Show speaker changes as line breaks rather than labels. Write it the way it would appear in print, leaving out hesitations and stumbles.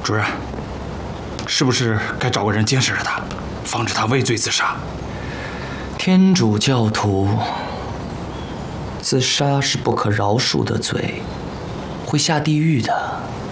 主任，是不是该找个人监视着他，防止他畏罪自杀？
天主教徒，自杀是不可饶恕的罪，会下地狱的。